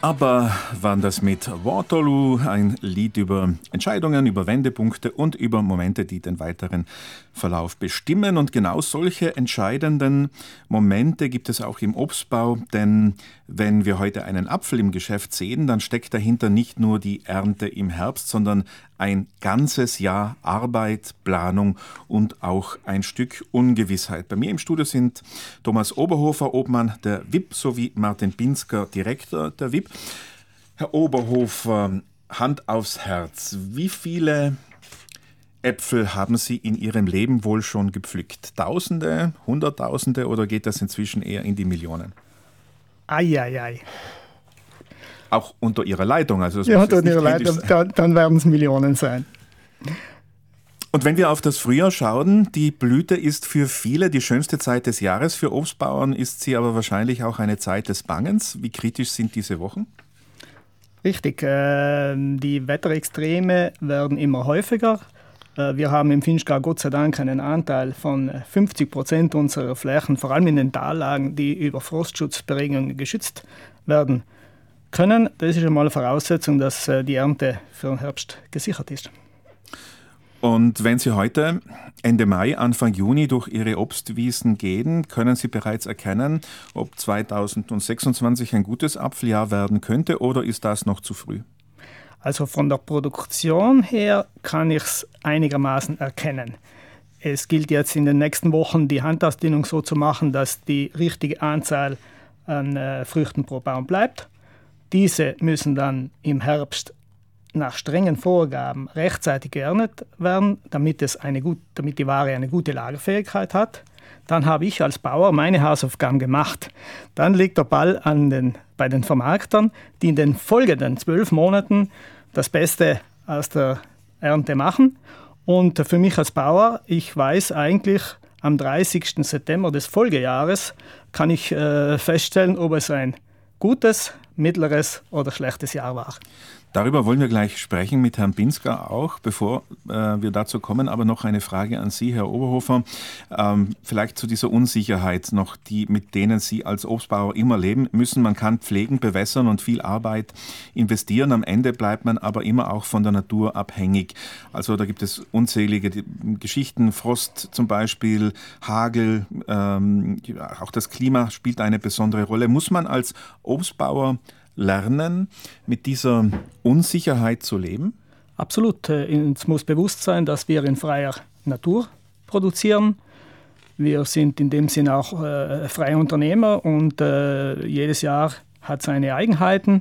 Aber waren das mit Waterloo, ein Lied über Entscheidungen, über Wendepunkte und über Momente, die den weiteren Verlauf bestimmen. Und genau solche entscheidenden Momente gibt es auch im Obstbau, denn wenn wir heute einen Apfel im Geschäft sehen, dann steckt dahinter nicht nur die Ernte im Herbst, sondern ein ganzes Jahr Arbeit, Planung und auch ein Stück Ungewissheit. Bei mir im Studio sind Thomas Oberhofer, Obmann der WIP, sowie Martin Pinsker, Direktor der WIP. Herr Oberhofer, Hand aufs Herz, wie viele Äpfel haben Sie in Ihrem Leben wohl schon gepflückt? Tausende, Hunderttausende oder geht das inzwischen eher in die Millionen? Ei. Auch unter Ihrer Leitung? Also das ja, muss unter Ihrer Leitung, dann werden es Millionen sein. Und wenn wir auf das Frühjahr schauen, die Blüte ist für viele die schönste Zeit des Jahres. Für Obstbauern ist sie aber wahrscheinlich auch eine Zeit des Bangens. Wie kritisch sind diese Wochen? Richtig, die Wetterextreme werden immer häufiger. Wir haben im Vinschgau Gott sei Dank einen Anteil von 50% unserer Flächen, vor allem in den Tallagen, die über Frostschutzberegnungen geschützt werden können. Das ist einmal eine Voraussetzung, dass die Ernte für den Herbst gesichert ist. Und wenn Sie heute, Ende Mai, Anfang Juni, durch Ihre Obstwiesen gehen, können Sie bereits erkennen, ob 2026 ein gutes Apfeljahr werden könnte oder ist das noch zu früh? Also von der Produktion her kann ich es einigermaßen erkennen. Es gilt jetzt in den nächsten Wochen, die Handausdehnung so zu machen, dass die richtige Anzahl an Früchten pro Baum bleibt. Diese müssen dann im Herbst nach strengen Vorgaben rechtzeitig geerntet werden, damit die Ware eine gute Lagerfähigkeit hat. Dann habe ich als Bauer meine Hausaufgaben gemacht. Dann liegt der Ball bei den Vermarktern, die in den folgenden 12 Monaten das Beste aus der Ernte machen. Und für mich als Bauer, ich weiß eigentlich, am 30. September des Folgejahres kann ich feststellen, ob es ein gutes, mittleres oder schlechtes Jahr war. Darüber wollen wir gleich sprechen mit Herrn Pinsker auch, bevor wir dazu kommen. Aber noch eine Frage an Sie, Herr Oberhofer. Vielleicht zu dieser Unsicherheit noch, mit denen Sie als Obstbauer immer leben müssen. Man kann pflegen, bewässern und viel Arbeit investieren. Am Ende bleibt man aber immer auch von der Natur abhängig. Also da gibt es unzählige Geschichten, Frost zum Beispiel, Hagel, auch das Klima spielt eine besondere Rolle. Muss man als Obstbauer lernen, mit dieser Unsicherheit zu leben? Absolut. Uns muss bewusst sein, dass wir in freier Natur produzieren. Wir sind in dem Sinn auch freie Unternehmer und jedes Jahr hat seine Eigenheiten.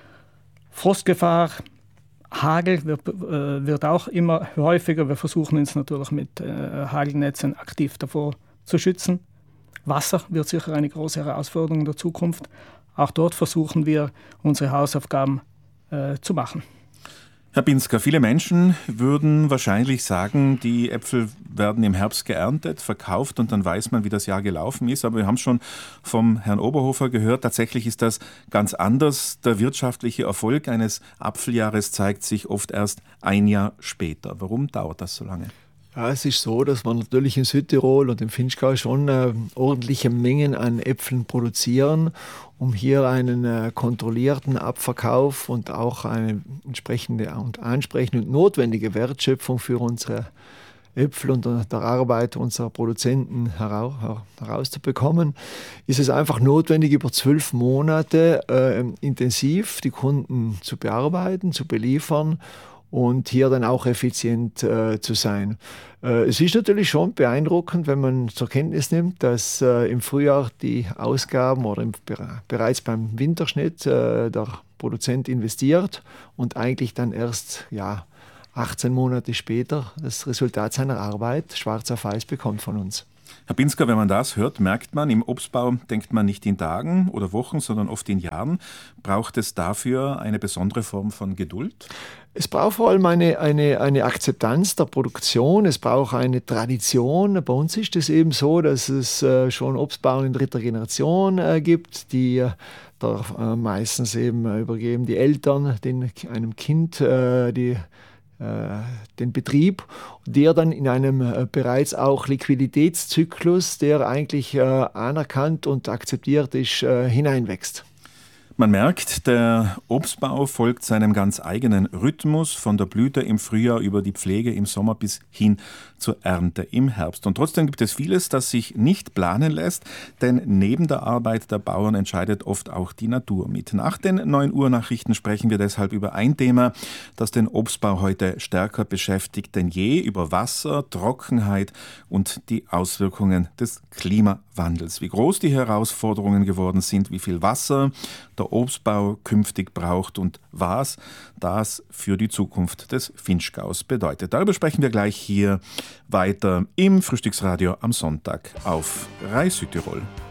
Frostgefahr, Hagel wird auch immer häufiger. Wir versuchen uns natürlich mit Hagelnetzen aktiv davor zu schützen. Wasser wird sicher eine große Herausforderung in der Zukunft. Auch dort versuchen wir, unsere Hausaufgaben zu machen. Herr Pinsker, viele Menschen würden wahrscheinlich sagen, die Äpfel werden im Herbst geerntet, verkauft und dann weiß man, wie das Jahr gelaufen ist. Aber wir haben es schon vom Herrn Oberhofer gehört, tatsächlich ist das ganz anders. Der wirtschaftliche Erfolg eines Apfeljahres zeigt sich oft erst ein Jahr später. Warum dauert das so lange? Ja, es ist so, dass wir natürlich in Südtirol und im Vinschgau schon ordentliche Mengen an Äpfeln produzieren, um hier einen kontrollierten Abverkauf und auch eine entsprechende und ansprechende und notwendige Wertschöpfung für unsere Äpfel und der Arbeit unserer Produzenten herauszubekommen, ist es einfach notwendig, über 12 Monate intensiv die Kunden zu bearbeiten, zu beliefern und hier dann auch effizient zu sein. Es ist natürlich schon beeindruckend, wenn man zur Kenntnis nimmt, dass im Frühjahr die Ausgaben oder bereits beim Winterschnitt der Produzent investiert und eigentlich dann erst 18 Monate später das Resultat seiner Arbeit schwarz auf weiß bekommt von uns. Herr Pinsker, wenn man das hört, merkt man, im Obstbau denkt man nicht in Tagen oder Wochen, sondern oft in Jahren. Braucht es dafür eine besondere Form von Geduld? Es braucht vor allem eine Akzeptanz der Produktion, es braucht eine Tradition. Bei uns ist es eben so, dass es schon Obstbauern in dritter Generation gibt, die meistens eben übergeben die Eltern einem Kind den Betrieb, der dann in einem bereits auch Liquiditätszyklus, der eigentlich anerkannt und akzeptiert ist, hineinwächst. Man merkt, der Obstbau folgt seinem ganz eigenen Rhythmus, von der Blüte im Frühjahr über die Pflege im Sommer bis hin zur Ernte im Herbst. Und trotzdem gibt es vieles, das sich nicht planen lässt, denn neben der Arbeit der Bauern entscheidet oft auch die Natur mit. Nach den 9 Uhr Nachrichten sprechen wir deshalb über ein Thema, das den Obstbau heute stärker beschäftigt denn je, über Wasser, Trockenheit und die Auswirkungen des Klimawandels. Wie groß die Herausforderungen geworden sind, wie viel Wasser der Obstbau künftig braucht und was das für die Zukunft des Vinschgaus bedeutet. Darüber sprechen wir gleich hier weiter im Frühstücksradio am Sonntag auf Rai Südtirol.